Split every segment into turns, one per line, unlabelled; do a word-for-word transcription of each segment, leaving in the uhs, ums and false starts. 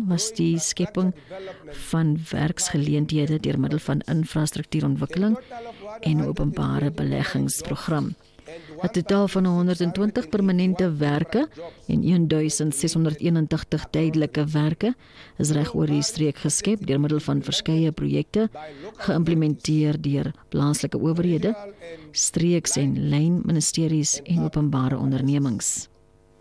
was die skepping van werksgeleenthede deur middel van infrastruktuurontwikkeling en openbare beleggingsprogram. 'n Totaal van honderd en twintig permanente werke en duisend ses honderd eenentachtig tydelike werke is reg oor die streek geskep deur middel van verskeie projekte geïmplementeer deur plaaslike owerhede, streeks- en lynministeries en openbare ondernemings.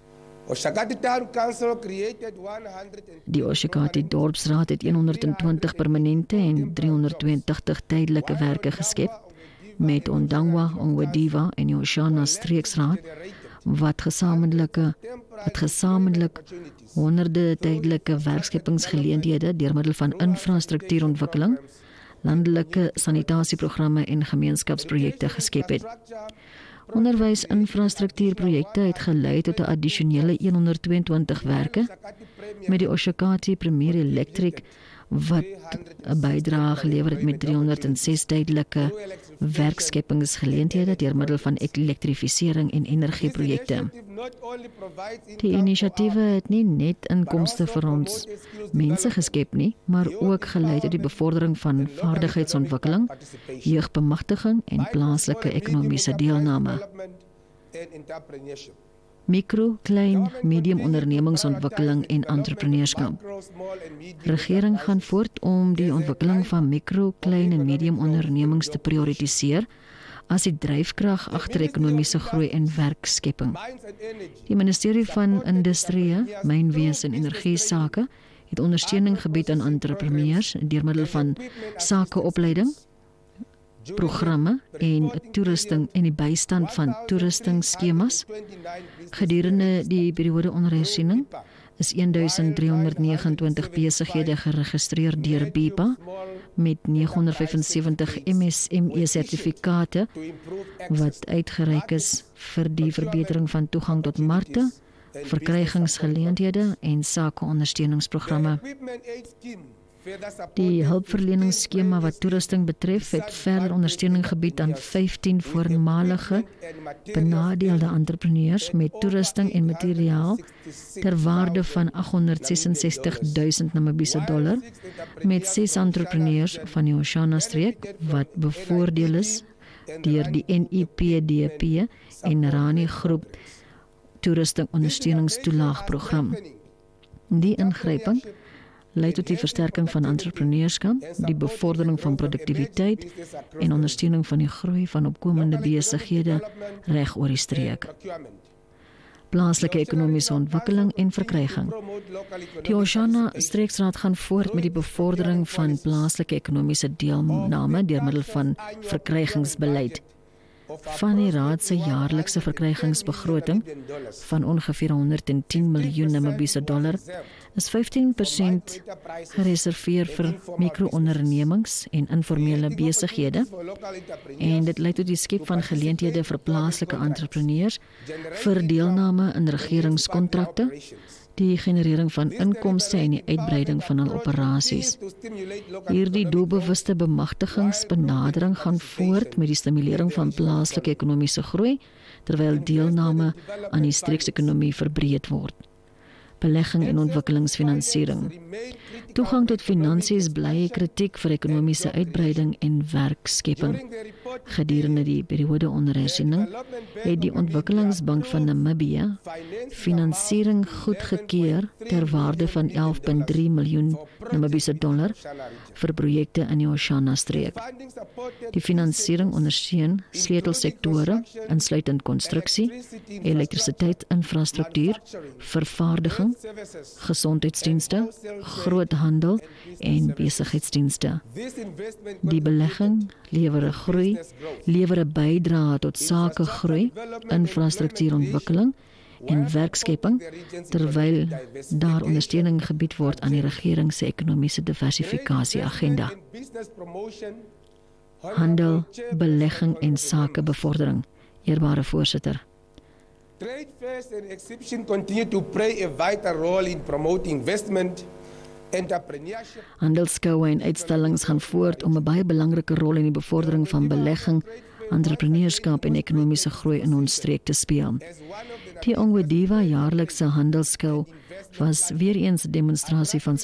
Die Oshakati Dorpsraad het honderd en twintig permanente en driehonderdtweeëntachtig tydelike werke geskep, met Ondangwa, Ongwediva en die Oshana Streeksraad, wat gesamentlike, wat gesamenlik honderde tydelike werkskepingsgeleenthede deur middel van infrastruktuurontwikkeling, landelike sanitasieprogramme en gemeenskapsprojekte geskep het. Onderwysinfrastruktuurprojekte het gelei tot 'n addisionele honderd tweeëntwintig werke, met die Oshakati Premier Electric wat 'n bydrae gelewer het met driehonderd en ses tydelike werkskepingsgeleenthede deur middel van elektrifisering en energieprojekte. Die inisiatiewe het nie net inkomste vir ons mense geskep nie, maar ook gelei tot die bevordering van vaardigheidsontwikkeling, jeugbemagtiging en plaaslike ekonomiese deelname. Mikro, klein, medium ondernemingsontwikkeling en entrepreneurskap. Regering gaan voort om die ontwikkeling van mikro, klein en medium ondernemings te prioritiseer as die dryfkrag agter ekonomiese groei en werkskepping. Die Ministerie van Industrie, Mynwees en Energiesake het ondersteuning gebied aan entrepreneurs deur middel van sakeopleiding, programme en toerusting en die bystand van toerustingskemas. Gedurende die periode onder hersiening is duisend driehonderd neges en twintig besighede geregistreer deur B I P A met negenhonderdvyfensewentig M S M E-sertifikate wat uitgereik is vir die verbetering van toegang tot markte, verkrygingsgeleenthede en sakeondersteuningsprogramme. Die hulpverleningsskema wat toerusting betref het verder ondersteuning gebied aan vyftien voormalige benadeelde entrepreneurs met toerusting en materiaal ter waarde van agthonderdsesensestig duisend Namibiese dollar, met ses entrepreneurs van die Oshana streek wat bevoordeel is deur die N I P D P en Rani groep toerusting ondersteuningstoelaagprogram. Die ingryping lei tot die versterking van entrepreneurskap, die bevordering van produktiwiteit en ondersteuning van die groei van opkomende besighede reg oor die streek. Plaaslike ekonomiese ontwikkeling en verkryging. Die Oshana Streeksraad gaan voort met die bevordering van plaaslike ekonomiese deelname deur middel van verkrygingsbeleid. Van die raad se jaarlikse verkrygingsbegroting van ongeveer honderd en tien miljoen Namibiese dollar is vyftien persent gereserveer vir mikroondernemings en informele besighede, en dit lei tot die skep van geleenthede vir plaaslike entrepreneurs vir deelname in regeringskontrakte, die generering van inkomste en die uitbreiding van hul operasies. Hierdie doelbewuste bemagtigingsbenadering gaan voort met die stimulering van plaaslike ekonomiese groei, terwyl deelname aan die streeksekonomie verbreed word. Belegging en ontwikkelingsfinansiering. Toegang tot finansies bly kritiek vir ekonomiese uitbreiding en werkskepping. Gedurende die periode onder hersiening het die Ontwikkelingsbank van Namibië finansiering goedgekeur ter waarde van elf komma drie miljoen Namibiese dollar vir projekte in die Oshana streek. Die finansiering ondersteun sleutelsektore insluitend konstruksie, elektrisiteit-infrastruktuur, vervaardiging, gesondheidsdienste, groothandel en besigheidsdienste. Die belegging lewer 'n groei, lewer 'n bydrae tot sakegroei, infrastruktuurontwikkeling en werkskepping, terwyl daar ondersteuning gebied word aan die regering se ekonomiese diversifikasie agenda. Handel, belegging en sakebevordering. Eerbare voorsitter.
Trade fairs and exhibition continue to play a vital role in promoting investment, entrepreneurship.
Handelskoue en uitstallings gaan voort om 'n baie belangrike rol in die bevordering van belegging, entrepreneurskap en ekonomiese groei in ons streek te speel. Die Ongwediva jaarlikse handelskou was weer eens 'n demonstrasie van